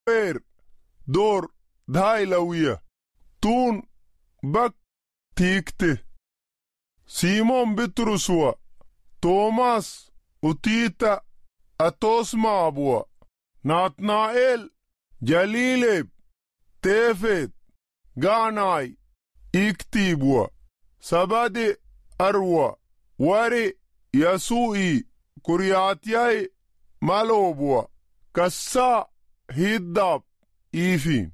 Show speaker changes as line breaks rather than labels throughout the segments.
weer door Dhailawiya tuun bak tiikte. Simon Bitruswa, Toomas Utiita Atosmaabua, Naatnaa'el Jaliileb, Teefet Gaanaay Iktiibwa, Sabade Arwa, Wari Yasuu'i Kuryaatiyay Maloobwa, Kassaa Hiddaab Iifiin.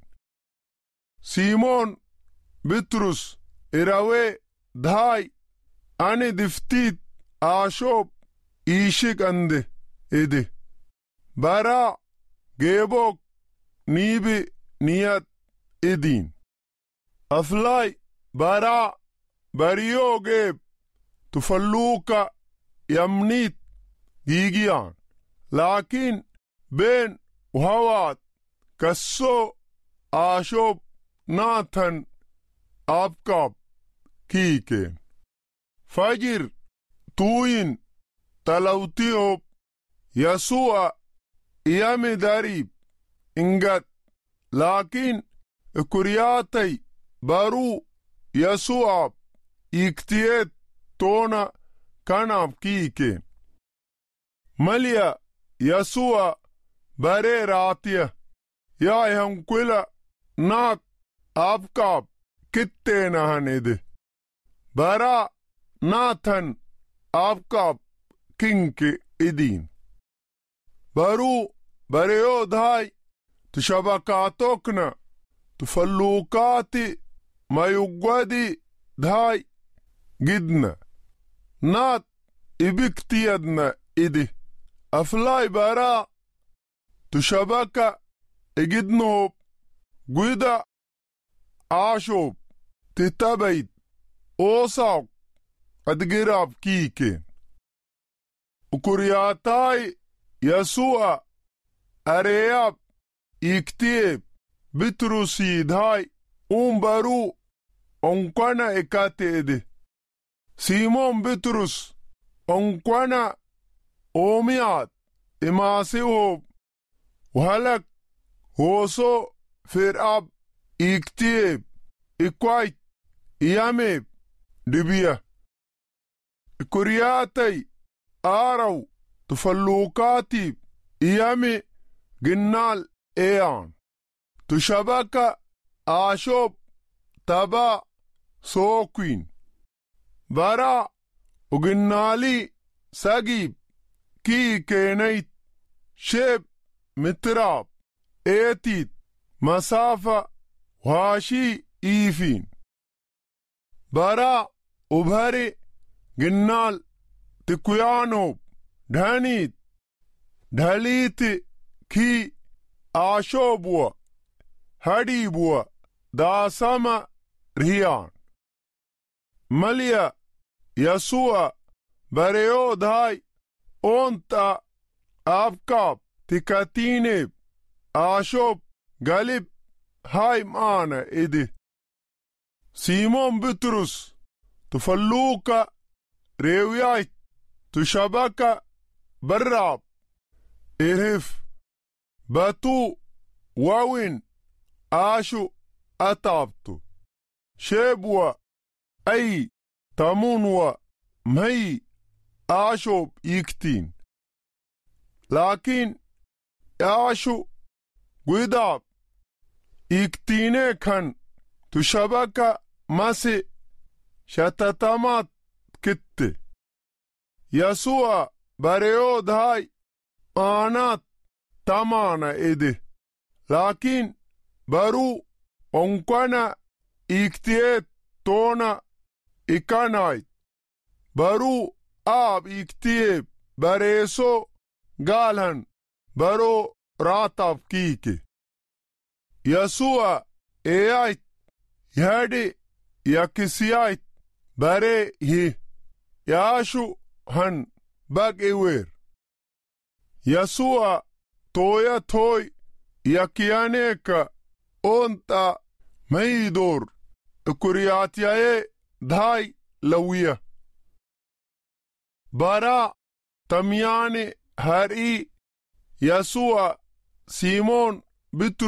Simon Bitrus Irawee Dhaay ani diftiit Aashoob Iishik ande ede. Baraa Geebook Niibi Niyat ediin. Aflaay Baraa Bariyoo Geeb Tufalluuka Yamniit Giigiyaan. Laakiin been Uhawaat Kassoo Aashoob Naatan Abkaab Kiikeen. Fajir Tuuyin Talawtiyoob Yasu'a Iyami Dariib Ingat. Laakiin Kuryaatay Baruu Yasu'aab Iktiyeet Toona Kanaab Kiikeen. Maliya Yasu'a Baree Raatiya Yaa Hankwila Naat Abkaab Kitteenahan ede. Baraa Naatan Abkaab Kinke ediin. Baruu Bareyoo Dhaay Tushabakaatokna Tufalluukaati Mayugwadi Dhaay Gidna. Naat Ibiktiyadna edi. Aflaay Baraa Tushabaka Igidnoob Gwida Aashoob Titabayt Oosaaq Adgiraab Kiikeen. Ukuryaataay Yasu'a Areyaab Iktiyeeb Bitrusii Dhaay Baruu Onkwana ekate ede. Simon Bitrus Onkwana Oomiyaat Imaasihoob Uhalak Hoosoo Fir'aab Iktiyeeb Ikwayt Iyameeb Dibiya. Kuryaatay Aaraw Tufalluukaatiib Iyami Ginnaal Eyaan. Tushabaka Aashoob Tabaa Sookwin. Baraa Uginnaalii Sagiib Kiikeenayt Sheeb Mitraab Eetiit Masaafa Waashii Iifiin. Baraa Ubhari Ginnaal Tikuyaanoob Dhaniit Dhaliiti Kii Aashoobwa Hadiibwa Daasama Riyaan. Maliya Yasu'a Bareyoo Dhaay Oonta Abkaab Tikatiineeb Aashoob Galib Haymaana ede. Simon Bitrus Tufalluuka Reewyaayt Tushabaka Barraab Irhif Batuu Wawin Aashu Ataabtu. Sheebwa Ay Tamunwa May Aashoob Iktiin. Laakiin Aashu Gwidaab Iktiinee kan Tushabaka Masi Shatatamaat Kitte. Yasu'a Bareyoo Dhaay Aanaat Tamaana ede. Laakiin Baruu Onkwana Iktiyeet Toona Ikanaayt. Baruu Aab Iktiyeeb Bareesoo Gaalhan Baroo Raataab Kiike. Yasu'a Eeyayt Yadi Yakisiyaayt Baree Hi Yaashu Han Bag Ewer. Yasu'a Tooya Tooy Yakiyaneeka Oonta Mayidoor Kuryaatiyaye Dhaay Lawiya. Baraa Tamyaane Harii Yasu'a Simon bitu